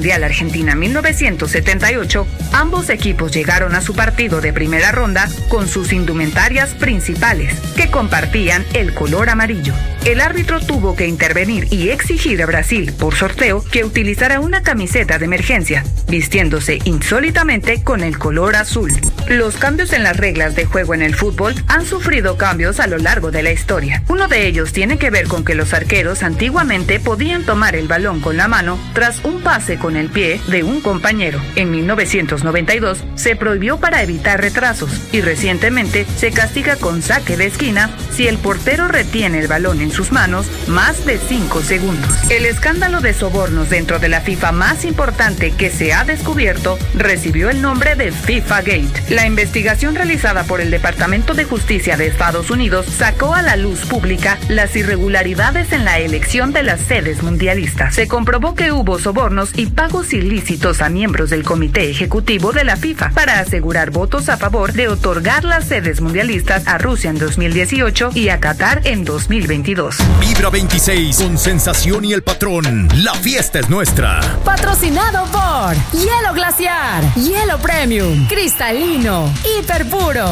Mundial Argentina 1978, ambos equipos llegaron a su partido de primera ronda con sus indumentarias principales, que compartían el color amarillo. El árbitro tuvo que intervenir y exigir a Brasil, por sorteo, que utilizara una camiseta de emergencia, vistiéndose insólitamente con el color azul. Los cambios en las reglas de juego en el fútbol han sufrido cambios a lo largo de la historia. Uno de ellos tiene que ver con que los arqueros antiguamente podían tomar el balón con la mano tras un pase con el pie de un compañero. En 1992 se prohibió para evitar retrasos y recientemente se castiga con saque de esquina si el portero retiene el balón en sus manos más de 5 segundos. El escándalo de sobornos dentro de la FIFA más importante que se ha descubierto recibió el nombre de FIFA Gate. La investigación realizada por el Departamento de Justicia de Estados Unidos sacó a la luz pública las irregularidades en la elección de las sedes mundialistas. Se comprobó que hubo sobornos y pagos ilícitos a miembros del Comité Ejecutivo de la FIFA para asegurar votos a favor de otorgar las sedes mundialistas a Rusia en 2018 y a Qatar en 2022. Vibra 26 con Sensación y El Patrón. La fiesta es nuestra. Patrocinado por Hielo Glaciar, Hielo Premium, cristalino, hiper puro.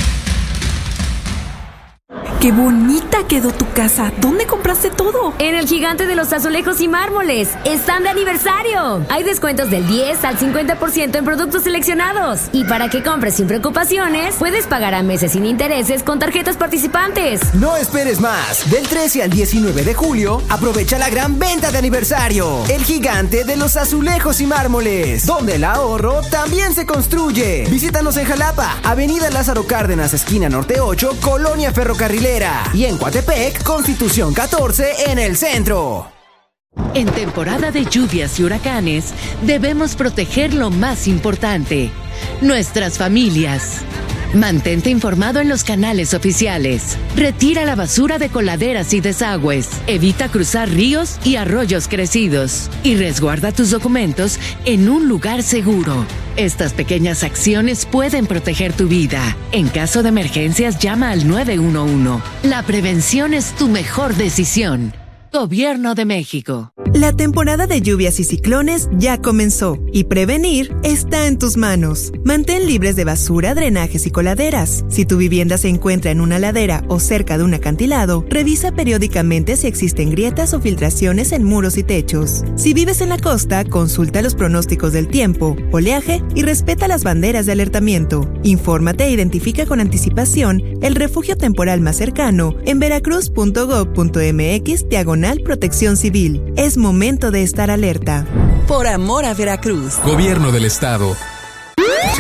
¡Qué bonita quedó tu casa! ¿Dónde compraste todo? En el Gigante de los Azulejos y Mármoles. ¡Están de aniversario! Hay descuentos del 10 al 50% en productos seleccionados. Y para que compres sin preocupaciones, puedes pagar a meses sin intereses con tarjetas participantes. No esperes más. Del 13 al 19 de julio, aprovecha la gran venta de aniversario. El Gigante de los Azulejos y Mármoles, donde el ahorro también se construye. Visítanos en Jalapa, Avenida Lázaro Cárdenas, esquina Norte 8, Colonia Ferrocarrilera. Y en Coatepec, Constitución 14 en el centro. En temporada de lluvias y huracanes, debemos proteger lo más importante, nuestras familias. Mantente informado en los canales oficiales. Retira la basura de coladeras y desagües. Evita cruzar ríos y arroyos crecidos. Y resguarda tus documentos en un lugar seguro. Estas pequeñas acciones pueden proteger tu vida. En caso de emergencias, llama al 911. La prevención es tu mejor decisión. Gobierno de México. La temporada de lluvias y ciclones ya comenzó y prevenir está en tus manos. Mantén libres de basura, drenajes y coladeras. Si tu vivienda se encuentra en una ladera o cerca de un acantilado, revisa periódicamente si existen grietas o filtraciones en muros y techos. Si vives en la costa, consulta los pronósticos del tiempo, oleaje y respeta las banderas de alertamiento. Infórmate e identifica con anticipación el refugio temporal más cercano en veracruz.gov.mx/protección civil. Es momento de estar alerta. Por amor a Veracruz. Gobierno del Estado.